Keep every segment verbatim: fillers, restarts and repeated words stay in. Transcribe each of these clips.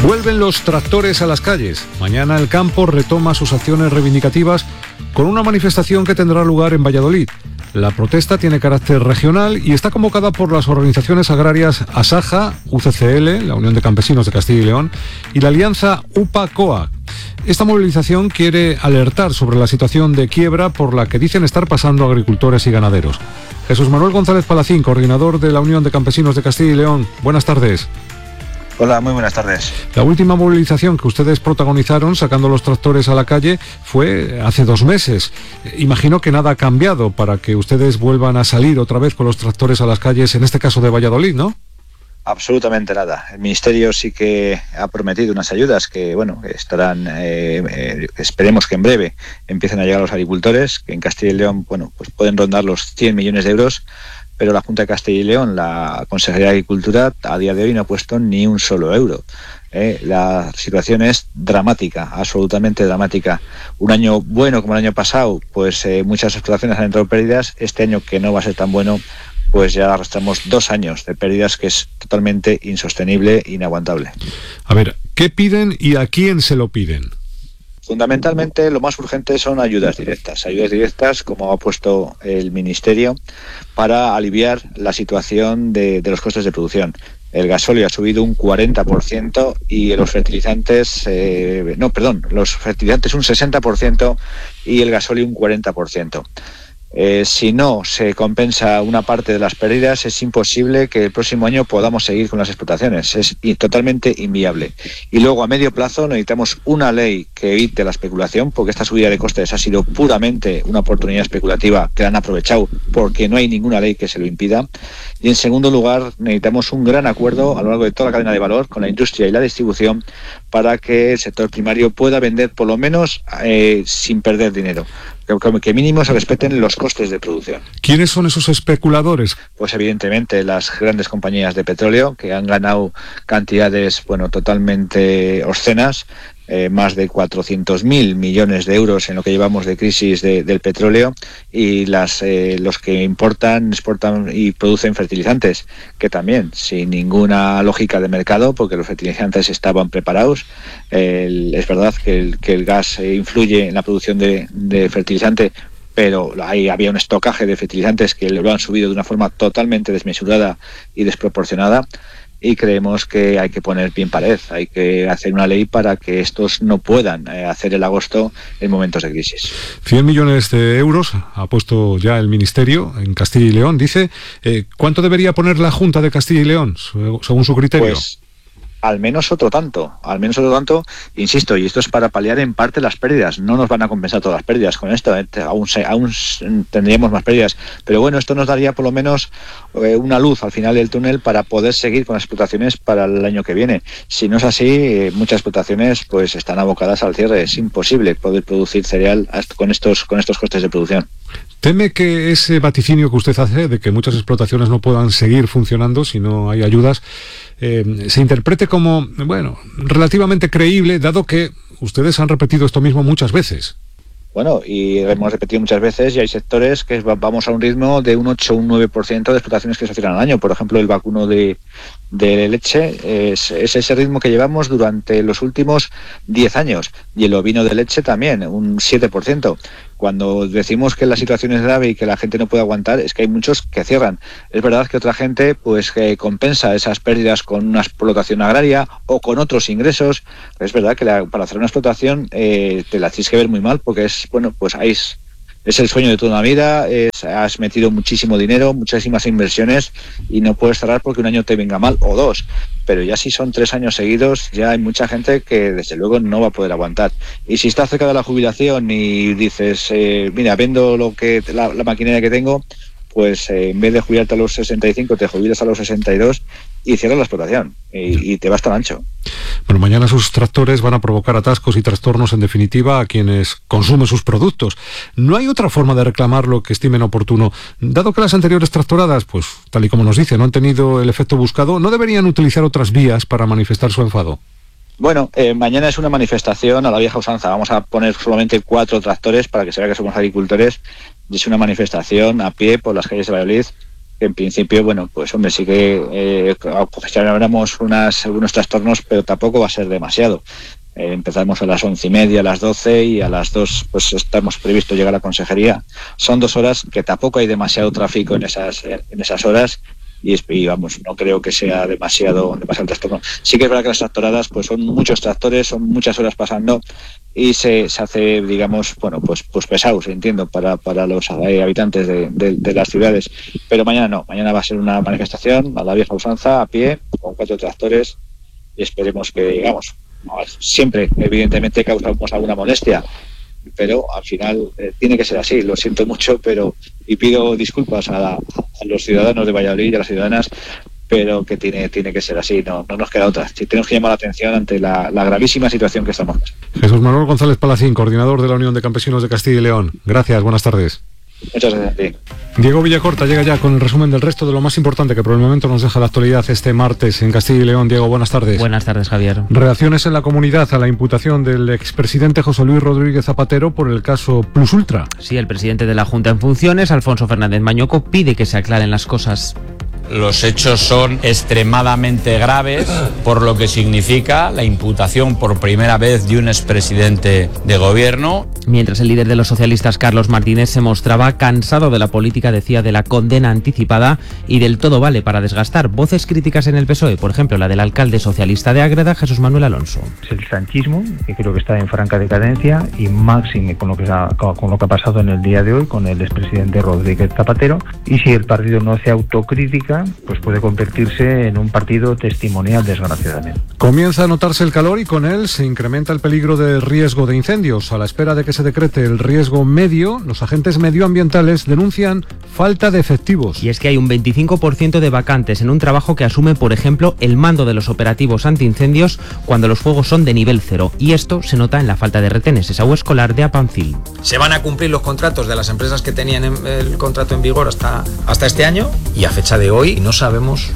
Vuelven los tractores a las calles. Mañana el campo retoma sus acciones reivindicativas con una manifestación que tendrá lugar en Valladolid. La protesta tiene carácter regional y está convocada por las organizaciones agrarias Asaja, U C C L, la Unión de Campesinos de Castilla y León, y la alianza U P A-C O A. Esta movilización quiere alertar sobre la situación de quiebra por la que dicen estar pasando agricultores y ganaderos. Jesús Manuel González Palacín, coordinador de la Unión de Campesinos de Castilla y León. Buenas tardes. Hola, muy buenas tardes. La última movilización que ustedes protagonizaron sacando los tractores a la calle fue hace dos meses. Imagino que nada ha cambiado para que ustedes vuelvan a salir otra vez con los tractores a las calles, en este caso de Valladolid, ¿no? Absolutamente nada. El Ministerio sí que ha prometido unas ayudas que, bueno, estarán, eh, eh, esperemos que en breve empiecen a llegar a los agricultores, que en Castilla y León, bueno, pues pueden rondar los cien millones de euros, pero la Junta de Castilla y León, la Consejería de Agricultura, a día de hoy no ha puesto ni un solo euro. Eh, la situación es dramática, absolutamente dramática. Un año bueno como el año pasado, pues eh, muchas explotaciones han entrado pérdidas. Este año, que no va a ser tan bueno, pues ya arrastramos dos años de pérdidas, que es totalmente insostenible e inaguantable. A ver, ¿qué piden y a quién se lo piden? Fundamentalmente lo más urgente son ayudas directas, ayudas directas como ha puesto el Ministerio para aliviar la situación de, de los costes de producción. El gasóleo ha subido un cuarenta por ciento y los fertilizantes, eh, no, perdón, los fertilizantes un sesenta por ciento y el gasóleo un cuarenta por ciento. Eh, si no se compensa una parte de las pérdidas, es imposible que el próximo año podamos seguir con las explotaciones. Es totalmente inviable. Y luego, a medio plazo, necesitamos una ley que evite la especulación, porque esta subida de costes ha sido puramente una oportunidad especulativa que la han aprovechado, porque no hay ninguna ley que se lo impida. Y, en segundo lugar, necesitamos un gran acuerdo a lo largo de toda la cadena de valor con la industria y la distribución para que el sector primario pueda vender, por lo menos, eh, sin perder dinero. Que, que mínimo se respeten los costes de producción. ¿Quiénes son esos especuladores? Pues evidentemente las grandes compañías de petróleo, que han ganado cantidades, bueno, totalmente obscenas, eh, más de cuatrocientos mil millones de euros en lo que llevamos de crisis de, del petróleo, y las eh, los que importan, exportan y producen fertilizantes, que también, sin ninguna lógica de mercado, porque los fertilizantes estaban preparados. Eh, es verdad que el, que el gas eh, influye en la producción de, de fertilizante, pero ahí había un estocaje de fertilizantes que lo han subido de una forma totalmente desmesurada y desproporcionada. Y creemos que hay que poner pie en pared, hay que hacer una ley para que estos no puedan eh, hacer el agosto en momentos de crisis. cien millones de euros ha puesto ya el Ministerio en Castilla y León, dice. Eh, ¿Cuánto debería poner la Junta de Castilla y León, según su criterio? Pues al menos otro tanto, al menos otro tanto, insisto, y esto es para paliar en parte las pérdidas. No nos van a compensar todas las pérdidas con esto, ¿eh? aún, se, aún tendríamos más pérdidas, pero bueno, esto nos daría por lo menos eh, una luz al final del túnel para poder seguir con las explotaciones para el año que viene. Si no es así, eh, muchas explotaciones pues están abocadas al cierre. Es imposible poder producir cereal con estos, con estos costes de producción. ¿Teme que ese vaticinio que usted hace de que muchas explotaciones no puedan seguir funcionando si no hay ayudas eh, se interprete como, bueno, relativamente creíble, dado que ustedes han repetido esto mismo muchas veces? Bueno, y hemos repetido muchas veces, y hay sectores que vamos a un ritmo de un ocho o un nueve por ciento de explotaciones que se cierran al año. Por ejemplo, el vacuno de, de leche es, es ese ritmo que llevamos durante los últimos diez años. Y el ovino de leche también, un siete por ciento. Cuando decimos que la situación es grave y que la gente no puede aguantar, es que hay muchos que cierran. Es verdad que otra gente pues que compensa esas pérdidas con una explotación agraria o con otros ingresos. Es verdad que la, para hacer una explotación eh, te la tienes que ver muy mal, porque es, bueno, pues ahí es, es el sueño de toda una vida, es, has metido muchísimo dinero, muchísimas inversiones, y no puedes cerrar porque un año te venga mal, o dos. Pero ya si son tres años seguidos, ya hay mucha gente que desde luego no va a poder aguantar. Y si estás cerca de la jubilación y dices, eh, mira, vendo lo que la, la maquinaria que tengo, pues eh, en vez de jubilarte a los sesenta y cinco, te jubilas a los sesenta y dos y cierras la explotación y, y te vas tan ancho. Bueno, mañana sus tractores van a provocar atascos y trastornos, en definitiva, a quienes consumen sus productos. ¿No hay otra forma de reclamar lo que estimen oportuno? Dado que las anteriores tractoradas, pues tal y como nos dice, no han tenido el efecto buscado, ¿no deberían utilizar otras vías para manifestar su enfado? Bueno, eh, mañana es una manifestación a la vieja usanza. Vamos a poner solamente cuatro tractores para que se vea que somos agricultores. Y es una manifestación a pie por las calles de Valladolid. que en principio, bueno, pues hombre, sí que eh, ocasionaremos unas, unos trastornos, pero tampoco va a ser demasiado. Eh, empezamos a las once y media, a las doce, y a las dos pues estamos previsto llegar a la consejería. Son dos horas que tampoco hay demasiado tráfico en esas, en esas horas, y, y vamos, no creo que sea demasiado, demasiado trastorno. Sí que es verdad que las tractoradas pues son muchos tractores, son muchas horas pasando, y se, se hace, digamos, bueno, pues pues pesados, entiendo, para, para los eh, habitantes de, de, de las ciudades. Pero mañana no, mañana va a ser una manifestación a la vieja usanza, a pie, con cuatro tractores, y esperemos que, digamos, siempre, evidentemente, causamos alguna molestia, pero al final eh, tiene que ser así. Lo siento mucho, pero y pido disculpas a, la, a los ciudadanos de Valladolid y a las ciudadanas, pero que tiene tiene que ser así, no, no nos queda otra. Si tenemos que llamar la atención ante la, la gravísima situación que estamos. Jesús Manuel González Palacín, coordinador de la Unión de Campesinos de Castilla y León. Gracias, buenas tardes. Muchas gracias a ti. Diego Villacorta llega ya con el resumen del resto de lo más importante que por el momento nos deja la actualidad este martes en Castilla y León. Diego, buenas tardes. Buenas tardes, Javier. Reacciones en la comunidad a la imputación del expresidente José Luis Rodríguez Zapatero por el caso Plus Ultra. Sí, el presidente de la Junta en funciones, Alfonso Fernández Mañoco, pide que se aclaren las cosas. Los hechos son extremadamente graves, por lo que significa la imputación por primera vez de un expresidente de gobierno. Mientras el líder de los socialistas, Carlos Martínez, se mostraba cansado de la política, decía, de la condena anticipada y del todo vale para desgastar. Voces críticas en el P S O E, por ejemplo, la del alcalde socialista de Ágreda, Jesús Manuel Alonso. El sanchismo, que creo que está en franca decadencia, y máxime con lo que ha, con lo que ha pasado en el día de hoy con el expresidente Rodríguez Zapatero. Y si el partido no hace autocrítica, pues puede convertirse en un partido testimonial, desgraciadamente. Comienza a notarse el calor y con él se incrementa el peligro de riesgo de incendios. A la espera de que se decrete el riesgo medio, los agentes medioambientales denuncian falta de efectivos. Y es que hay un veinticinco por ciento de vacantes en un trabajo que asume, por ejemplo, el mando de los operativos antiincendios cuando los fuegos son de nivel cero. Y esto se nota en la falta de retenes. Esaú Escolar, de Apancil. Se van a cumplir los contratos de las empresas que tenían el contrato en vigor hasta, hasta este año, y a fecha de hoy no sabemos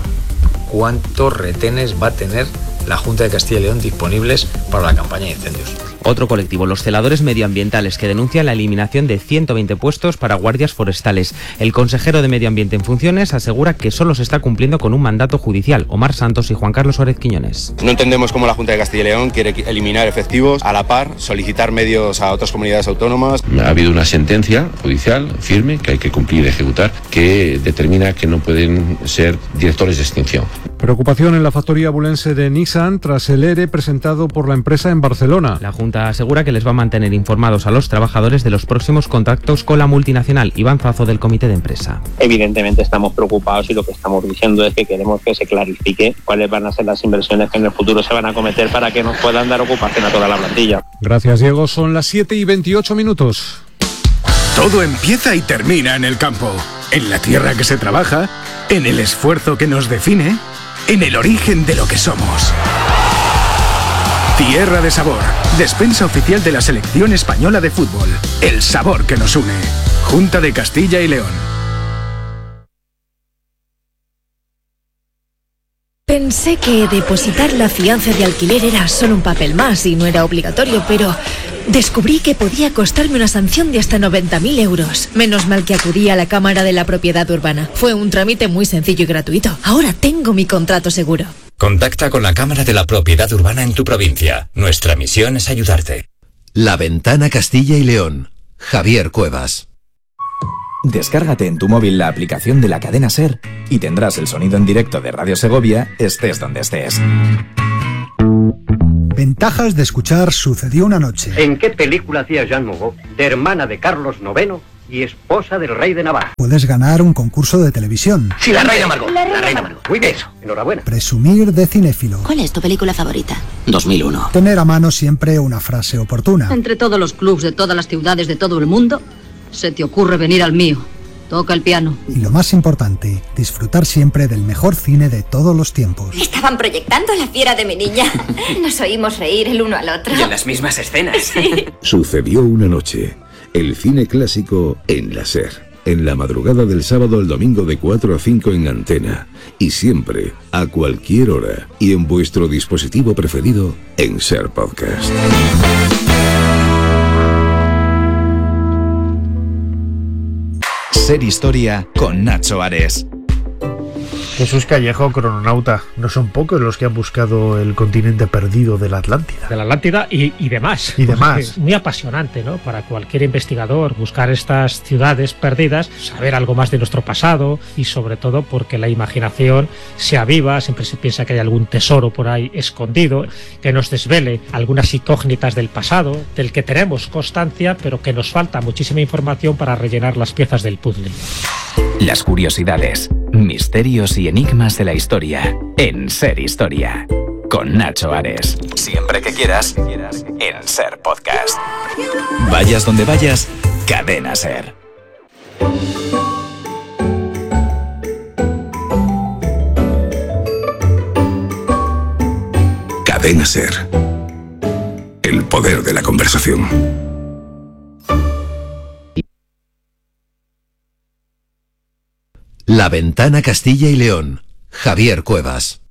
cuántos retenes va a tener la Junta de Castilla y León disponibles para la campaña de incendios. Otro colectivo, los celadores medioambientales, que denuncian la eliminación de ciento veinte puestos para guardias forestales. El consejero de Medio Ambiente en funciones asegura que solo se está cumpliendo con un mandato judicial. Omar Santos y Juan Carlos Suárez Quiñones. No entendemos cómo la Junta de Castilla y León quiere eliminar efectivos a la par, solicitar medios a otras comunidades autónomas. Ha habido una sentencia judicial firme que hay que cumplir y ejecutar, que determina que no pueden ser directores de extinción. Preocupación en la factoría bulense de Nissan tras el E R E presentado por la empresa en Barcelona. La Junta asegura que les va a mantener informados a los trabajadores de los próximos contactos con la multinacional. Iván Zazo, del comité de empresa. Evidentemente estamos preocupados y lo que estamos diciendo es que queremos que se clarifique cuáles van a ser las inversiones que en el futuro se van a cometer para que nos puedan dar ocupación a toda la plantilla. Gracias, Diego. Son las siete y veintiocho minutos. Todo empieza y termina en el campo, en la tierra que se trabaja, en el esfuerzo que nos define, en el origen de lo que somos. Tierra de Sabor, despensa oficial de la selección española de fútbol. El sabor que nos une. Junta de Castilla y León. Pensé que depositar la fianza de alquiler era solo un papel más y no era obligatorio, pero descubrí que podía costarme una sanción de hasta noventa mil euros. Menos mal que acudí a la Cámara de la Propiedad Urbana. Fue un trámite muy sencillo y gratuito. Ahora tengo mi contrato seguro. Contacta con la Cámara de la Propiedad Urbana en tu provincia. Nuestra misión es ayudarte. La Ventana Castilla y León. Javier Cuevas. Descárgate en tu móvil la aplicación de la cadena SER y tendrás el sonido en directo de Radio Segovia, estés donde estés. Ventajas de escuchar Sucedió una noche. ¿En qué película hacía Jean Moreau, de hermana de Carlos noveno y esposa del rey de Navarra? Puedes ganar un concurso de televisión. Sí, la reina Margot. La reina, reina Margot. Muy bien, eso. Enhorabuena. Presumir de cinéfilo. ¿Cuál es tu película favorita? dos mil uno. Tener a mano siempre una frase oportuna. Entre todos los clubs de todas las ciudades de todo el mundo, se te ocurre venir al mío. Toca el piano. Y lo más importante, disfrutar siempre del mejor cine de todos los tiempos. Estaban proyectando La fiera de mi niña. Nos oímos reír el uno al otro. Y en las mismas escenas. Sí. Sucedió una noche. El cine clásico en la SER. En la madrugada del sábado al domingo de cuatro a cinco en Antena. Y siempre, a cualquier hora. Y en vuestro dispositivo preferido, en SER Podcast. SER Historia con Nacho Ares. Jesús Callejo, crononauta. No son pocos los que han buscado el continente perdido de la Atlántida. De la Atlántida y, y demás. Y demás. Muy apasionante, ¿no? Para cualquier investigador buscar estas ciudades perdidas, saber algo más de nuestro pasado y sobre todo porque la imaginación se aviva, siempre se piensa que hay algún tesoro por ahí escondido, que nos desvele algunas incógnitas del pasado, del que tenemos constancia, pero que nos falta muchísima información para rellenar las piezas del puzzle. Las curiosidades, misterios y enigmas de la historia en Ser Historia. Con Nacho Ares. Siempre que quieras, en Ser Podcast. Vayas donde vayas, Cadena Ser. Cadena Ser. El poder de la conversación. La Ventana Castilla y León. Javier Cuevas.